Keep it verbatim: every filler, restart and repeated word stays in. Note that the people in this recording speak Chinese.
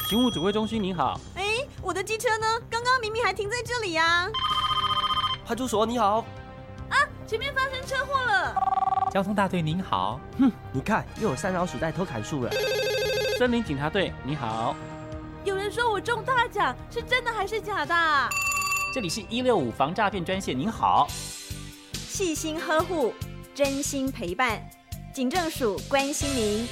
勤务指挥中心您好。 哎，我的机车呢？刚刚明明还停在这里呀、啊。 派出所你好。 啊，前面发生车祸了。 交通大队您好。 哼，你看又有三老鼠在偷砍树了。 森林警察队你好。 有人说我中大奖，是真的还是假的？ 这里是一六五防诈骗专线，您好。 细心呵护，真心陪伴，警政署关心您。